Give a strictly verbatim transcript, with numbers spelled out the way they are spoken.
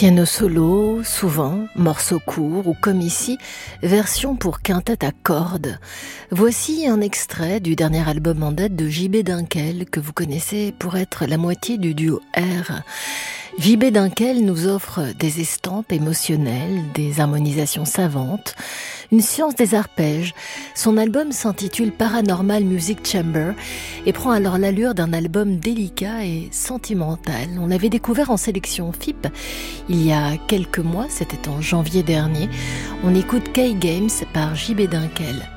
Piano solo, souvent, morceaux courts ou comme ici, version pour quintette à cordes. Voici un extrait du dernier album en date de J B Dunkel que vous connaissez pour être la moitié du duo R. J B Dunkel nous offre des estampes émotionnelles, des harmonisations savantes, une science des arpèges. Son album s'intitule Paranormal Music Chamber et prend alors l'allure d'un album délicat et sentimental. On l'avait découvert en sélection F I P il y a quelques mois, c'était en janvier dernier. On écoute K-Games par J B Dunkel.